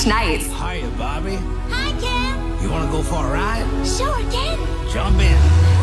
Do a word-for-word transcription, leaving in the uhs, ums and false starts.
nice. Hiya, Bobby. Hi, Ken. You want to go for a ride? Sure, Ken. Jump in.